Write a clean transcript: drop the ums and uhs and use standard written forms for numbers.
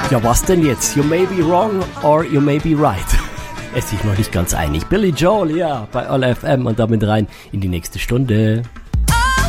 Ja, was denn jetzt? You may be wrong or you may be right. Es ist sich noch nicht ganz einig. Billy Joel, ja, bei All FM und damit rein in die nächste Stunde.